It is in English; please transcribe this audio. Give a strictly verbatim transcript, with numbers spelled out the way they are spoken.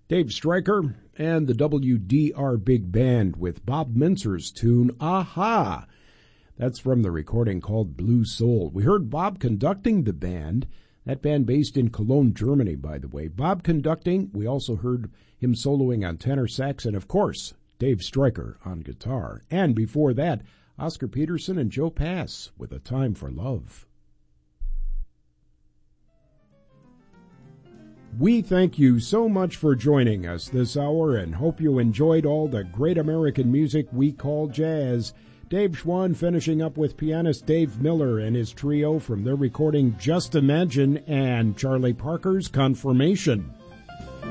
Dave Stryker and the W D R Big Band with Bob Mintzer's tune, Aha! That's from the recording called Blue Soul. We heard Bob conducting the band, that band based in Cologne, Germany, by the way. Bob conducting, we also heard him soloing on tenor sax, and of course, Dave Stryker on guitar. And before that, Oscar Peterson and Joe Pass with A Time for Love. We thank you so much for joining us this hour and hope you enjoyed all the great American music we call jazz. Dave Schwann finishing up with pianist Dave Miller and his trio from their recording Just Imagine and Charlie Parker's Confirmation.